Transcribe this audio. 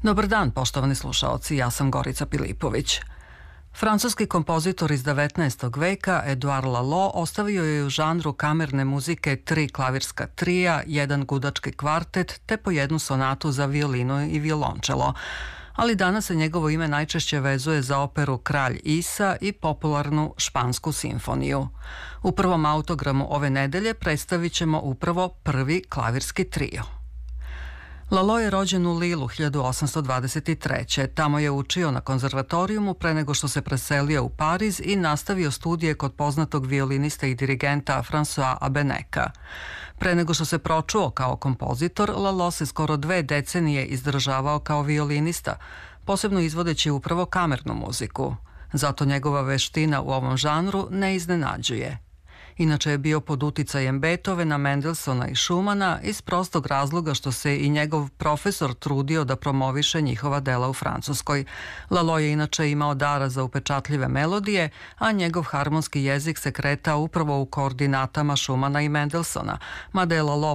Dobar dan, poštovani slušaoci, ja sam Gorica Pilipović. Francuski kompozitor iz 19. veka Edouard Lalo ostavio je u žanru kamerne muzike 3 klavirska trija, 1 gudački kvartet te po 1 sonatu za violinu i violončelo. Ali danas se njegovo ime najčešće vezuje za operu Kralj Isa i popularnu špansku simfoniju. U prvom autogramu ove nedelje predstavit ćemo upravo prvi klavirski trio. Lalo je rođen u Lilu 1823. Tamo je učio na konzervatorijumu pre nego što se preselio u Pariz i nastavio studije kod poznatog violinista i dirigenta François Abeneka. Pre nego što se pročuo kao kompozitor, Lalo se skoro 2 decenije izdržavao kao violinista, posebno izvodeći upravo kamernu muziku. Zato njegova veština u ovom žanru ne iznenađuje. Inače je bio pod uticajem Beethovena, Mendelssohna i Schumana iz prostog razloga što se i njegov profesor trudio da promoviše njihova dela u Francuskoj. Lalo je inače imao dara za upečatljive melodije, a njegov harmonski jezik se kretao upravo u koordinatama Schumana i Mendelssohna, mada je Lalo